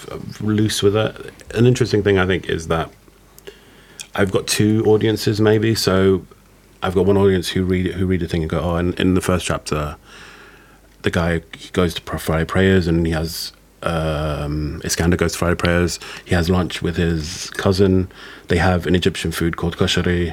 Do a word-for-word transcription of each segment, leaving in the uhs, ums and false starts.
loose with it. An interesting thing I think is that I've got two audiences maybe. So I've got one audience who read it, who read the thing and go, oh, and in the first chapter, the guy goes to Friday prayers and he has um, Iskander goes to Friday prayers. He has lunch with his cousin. They have an Egyptian food called koshari,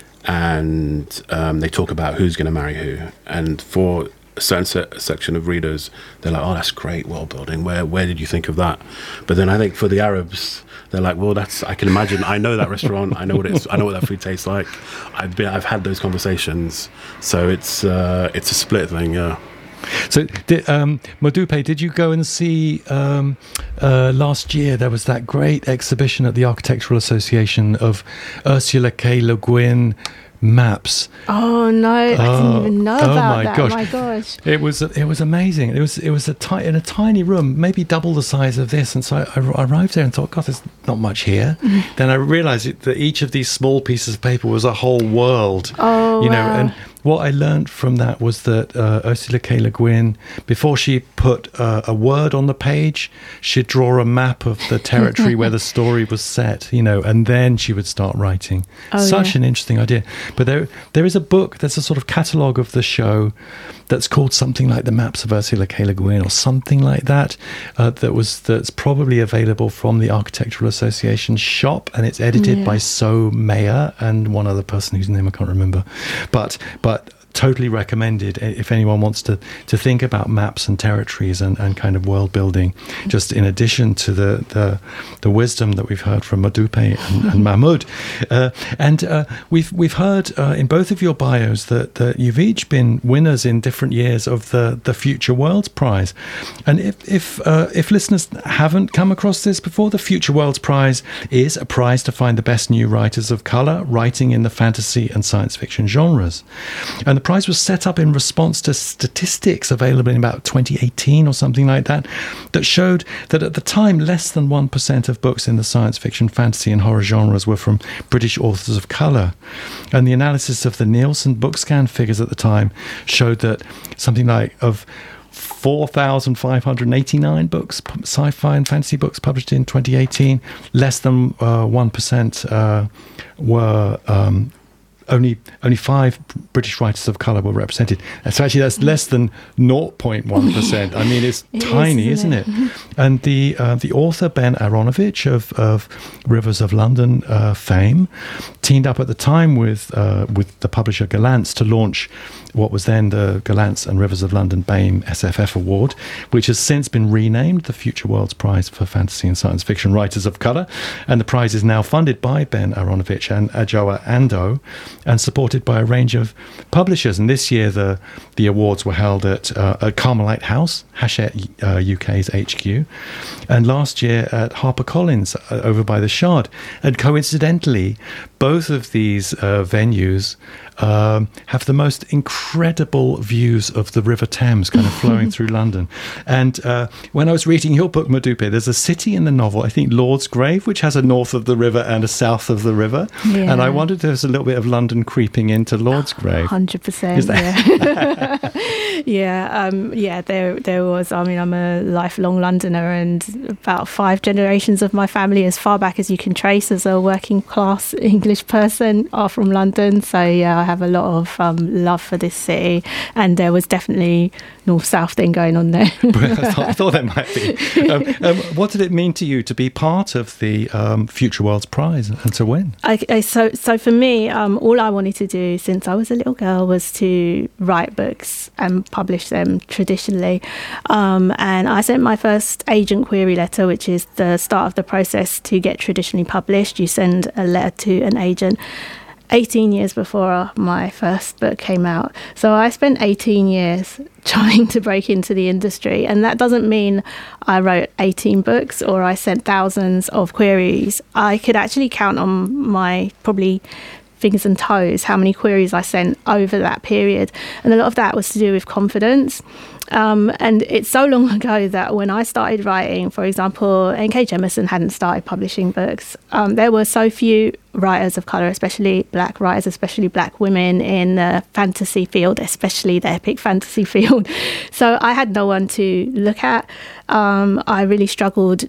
and um, they talk about who's going to marry who. And for a certain se- section of readers, they're like, oh, that's great world building. Where where did you think of that? But then I think for the Arabs, they're like, well, that's, I can imagine, I know that restaurant, I know what it's, I know what that food tastes like. I've been, I've had those conversations. So it's, uh, it's a split thing, yeah. So, did, um, Modupe, did you go and see, um, uh, last year, there was that great exhibition at the Architectural Association of Ursula K. Le Guin maps. Oh no, I oh, didn't even know oh about my that. Gosh. Oh my gosh. It was it was amazing. It was it was a ti- in a tiny room, maybe double the size of this. And so I, I arrived there and thought, God, there's not much here. Mm. Then I realized it, that each of these small pieces of paper was a whole world. Oh, you know, wow. and what I learned from that was that uh, Ursula K. Le Guin, before she put uh, a word on the page, she'd draw a map of the territory where the story was set, you know, and then she would start writing. Oh, Such yeah. an interesting idea. But there, there is a book, there's a sort of catalogue of the show that's called something like The Maps of Ursula K. Le Guin or something like that, uh, that was that's probably available from the Architectural Association shop, and it's edited Yeah. by So Mayer and one other person whose name I can't remember. But but totally recommended if anyone wants to to think about maps and territories and, and kind of world building, just in addition to the the, the wisdom that we've heard from Modupe and, and Mahmoud. Uh, and uh, we've we've heard uh, in both of your bios that, that you've each been winners in different years of the, the Future Worlds Prize. And if if uh, if listeners haven't come across this before, the Future Worlds Prize is a prize to find the best new writers of colour writing in the fantasy and science fiction genres. And the prize was set up in response to statistics available in about twenty eighteen or something like that, that showed that at the time less than one percent of books in the science fiction, fantasy and horror genres were from British authors of colour. And the analysis of the Nielsen Bookscan figures at the time showed that something like of four thousand five hundred eighty-nine books, sci-fi and fantasy books published in twenty eighteen, less than uh, one percent uh, were um, Only only five British writers of colour were represented. And so actually that's less than zero point one percent. I mean, it's it tiny, is, isn't isn't it? it? And the uh, the author, Ben Aronovich of, of Rivers of London uh, fame, teamed up at the time with uh, with the publisher Gollancz to launch what was then the Gollancz and Rivers of London BAME S F F Award, which has since been renamed the Future Worlds Prize for Fantasy and Science Fiction Writers of Colour. And the prize is now funded by Ben Aronovich and Adjoa Ando and supported by a range of publishers. And this year the the awards were held at, uh, at Carmelite House, Hachette uh, U K's H Q, and last year at HarperCollins uh, over by the Shard. And coincidentally, both of these uh, venues Um, have the most incredible views of the River Thames kind of flowing through London. And uh, when I was reading your book, Modupe, there's a city in the novel, I think Lordsgrave, which has a north of the river and a south of the river. Yeah. And I wondered if there's a little bit of London creeping into Lordsgrave. one hundred percent, Is that- yeah. yeah, um, yeah, there there was, I mean, I'm a lifelong Londoner, and about five generations of my family, as far back as you can trace as a working class English person, are from London. So, yeah, I have a lot of um, love for this city, and there was definitely north-south thing going on there. I, thought, I thought there might be. Um, um, what did it mean to you to be part of the um, Future Worlds Prize and to win? Okay, so so for me, um, all I wanted to do since I was a little girl was to write books and publish them traditionally. Um, and I sent my first agent query letter, which is the start of the process to get traditionally published. You send a letter to an agent eighteen years before my first book came out. So I spent eighteen years trying to break into the industry, and that doesn't mean I wrote eighteen books or I sent thousands of queries. I could actually count on my probably fingers and toes how many queries I sent over that period, and a lot of that was to do with confidence. Um, and it's so long ago that when I started writing, for example, N K Jemisin hadn't started publishing books. Um, there were so few writers of colour, especially black writers, especially black women in the fantasy field, especially the epic fantasy field. So I had no one to look at. Um, I really struggled